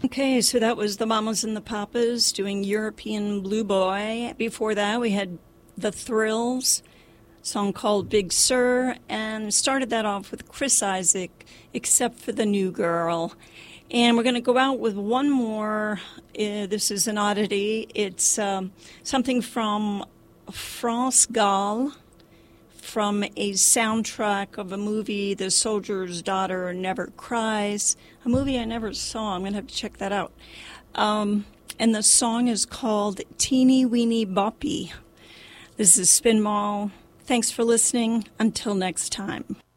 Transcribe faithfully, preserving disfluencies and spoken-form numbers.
Okay, so that was the Mamas and the Papas doing European Blue Boy. Before that, we had The Thrills, song called Big Sur, and started that off with Chris Isaak, Except for the New Girl. And we're going to go out with one more. Uh, this is an oddity. It's um, something from France Gall, from a soundtrack of a movie, The Soldier's Daughter Never Cries, a movie I never saw. I'm going to have to check that out. Um, and the song is called Teeny Weeny Boppy. This is Spin Mall. Thanks for listening. Until next time.